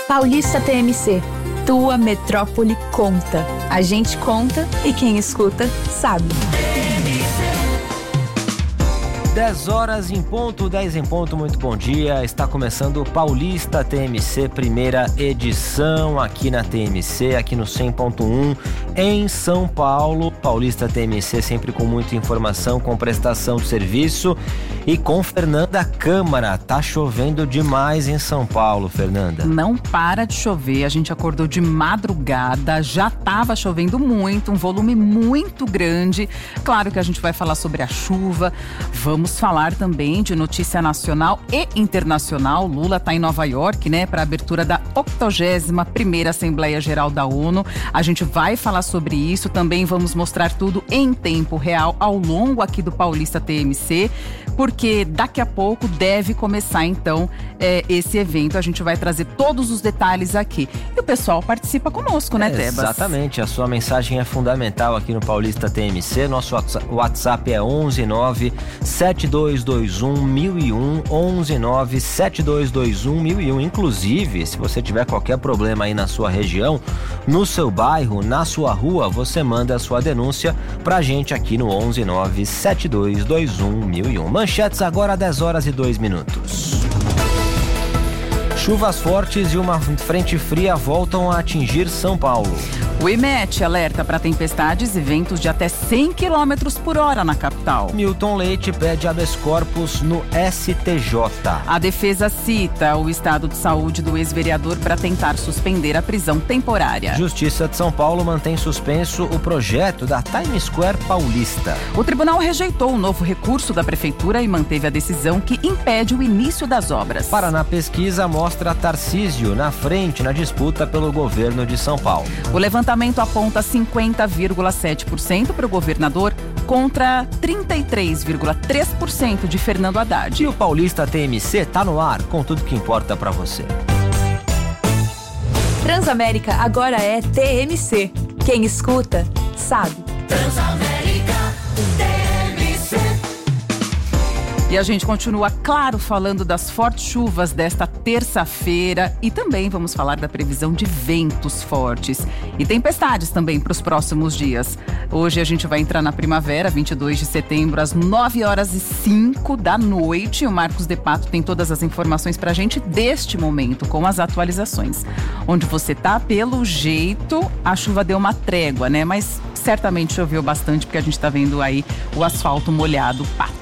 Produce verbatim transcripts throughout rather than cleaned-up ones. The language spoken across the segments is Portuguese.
Paulista T M C. Tua metrópole conta. A gente conta e quem escuta sabe. dez horas em ponto, dez em ponto, muito bom dia. Está começando o Paulista T M C, primeira edição aqui na T M C, aqui no cem ponto um, em São Paulo. Paulista T M C sempre com muita informação, com prestação de serviço e com Fernanda Câmara. Tá chovendo demais em São Paulo, Fernanda. Não para de chover, a gente acordou de madrugada, já estava chovendo muito, um volume muito grande. Claro que a gente vai falar sobre a chuva, vamos Vamos falar também de notícia nacional e internacional. Lula está em Nova York, né, para a abertura da octogésima primeira Assembleia Geral da ONU. A gente vai falar sobre isso, também vamos mostrar tudo em tempo real ao longo aqui do Paulista T M C, porque daqui a pouco deve começar então é, esse evento. A gente vai trazer todos os detalhes aqui. E o pessoal participa conosco, né, é, Tebas? Exatamente, a sua mensagem é fundamental aqui no Paulista T M C. Nosso WhatsApp é onze nove sete dois dois um mil e um, onze nove sete dois dois um mil e um. Inclusive, se você tiver qualquer problema aí na sua região, no seu bairro, na sua rua, você manda a sua denúncia pra gente aqui no onze nove sete dois dois um mil e um. Manchetes agora, dez horas e dois minutos. Chuvas fortes e uma frente fria voltam a atingir São Paulo. O IMET alerta para tempestades e ventos de até cem quilômetros por hora na capital. Milton Leite pede habeas corpus no S T J. A defesa cita o estado de saúde do ex-vereador para tentar suspender a prisão temporária. Justiça de São Paulo mantém suspenso o projeto da Times Square paulista. O tribunal rejeitou o novo recurso da prefeitura e manteve a decisão que impede o início das obras. Paraná Pesquisa mostra Tarcísio na frente na disputa pelo governo de São Paulo. O levantamento aponta cinquenta vírgula sete por cento para o governador contra trinta e três vírgula três por cento de Fernando Haddad. E o Paulista T M C tá no ar com tudo que importa para você. Transamérica agora é T M C. Quem escuta sabe. Transamérica T M C. E a gente continua, claro, falando das fortes chuvas desta terça-feira e também vamos falar da previsão de ventos fortes e tempestades também para os próximos dias. Hoje a gente vai entrar na primavera, vinte e dois de setembro, às nove horas e cinco da noite. O Marcos De Pato tem todas as informações para a gente deste momento, com as atualizações. Onde você tá, pelo jeito, a chuva deu uma trégua, né? Mas certamente choveu bastante porque a gente tá vendo aí o asfalto molhado, pato.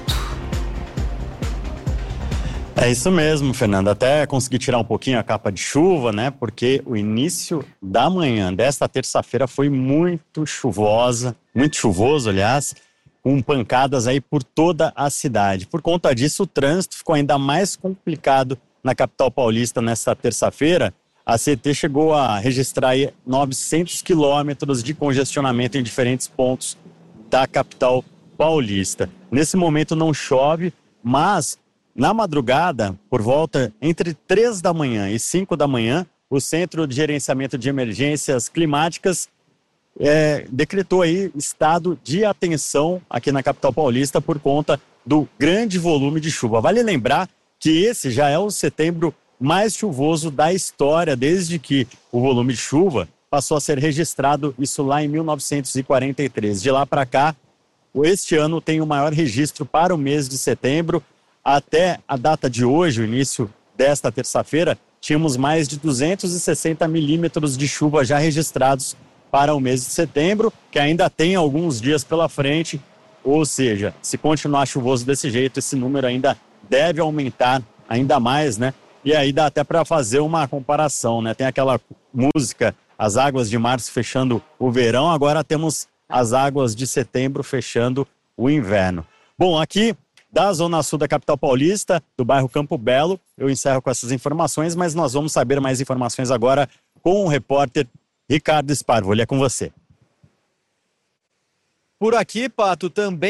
É isso mesmo, Fernanda. Até consegui tirar um pouquinho a capa de chuva, né? Porque o início da manhã desta terça-feira foi muito chuvosa, muito chuvoso, aliás, com pancadas aí por toda a cidade. Por conta disso, o trânsito ficou ainda mais complicado na capital paulista nesta terça-feira. A C T chegou a registrar aí novecentos quilômetros de congestionamento em diferentes pontos da capital paulista. Nesse momento não chove, mas na madrugada, por volta entre três da manhã e cinco da manhã, o Centro de Gerenciamento de Emergências Climáticas é, decretou aí estado de atenção aqui na capital paulista por conta do grande volume de chuva. Vale lembrar que esse já é o setembro mais chuvoso da história, desde que o volume de chuva passou a ser registrado, isso lá em mil novecentos e quarenta e três. De lá para cá, este ano tem o maior registro para o mês de setembro. Até a data de hoje, o início desta terça-feira, tínhamos mais de duzentos e sessenta milímetros de chuva já registrados para o mês de setembro, que ainda tem alguns dias pela frente, ou seja, se continuar chuvoso desse jeito, esse número ainda deve aumentar ainda mais, né? E aí dá até para fazer uma comparação, né? Tem aquela música, as águas de março fechando o verão, agora temos as águas de setembro fechando o inverno. Bom, aqui da Zona Sul da capital paulista, do bairro Campo Belo, eu encerro com essas informações, mas nós vamos saber mais informações agora com o repórter Ricardo Sparvoli. É com você. Por aqui, Pato, também